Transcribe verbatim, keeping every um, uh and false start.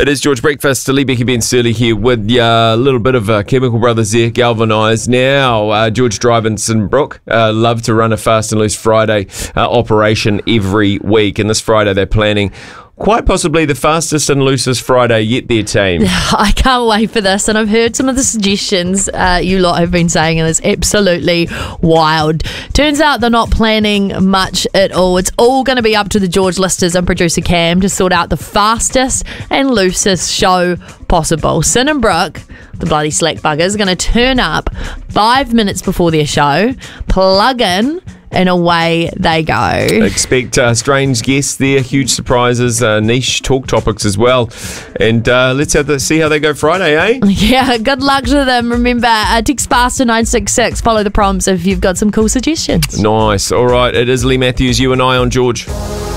It is George Breakfast. Lee Becky Ben Surly here with uh, a little bit of uh, Chemical Brothers there, galvanised. Now, uh, George Drive and Sinbrook uh, love to run a Fast and Loose Friday uh, operation every week. And this Friday they're planning quite possibly the fastest and loosest Friday yet, their team. I can't wait for this, and I've heard some of the suggestions uh, you lot have been saying, and it's absolutely wild. Turns out they're not planning much at all. It's all going to be up to the George Listers and producer Cam to sort out the fastest and loosest show possible. Sin and Brooke, the bloody slack buggers, are going to turn up five minutes before their show, plug in, and away they go. Expect uh, strange guests there, huge surprises, uh, niche talk topics as well. And uh, let's have the, see how they go Friday, eh? Yeah, good luck to them. Remember, uh, text fast to nine six six. Follow the prompts if you've got some cool suggestions. Nice. All right, it is Lee Matthews, you and I on George.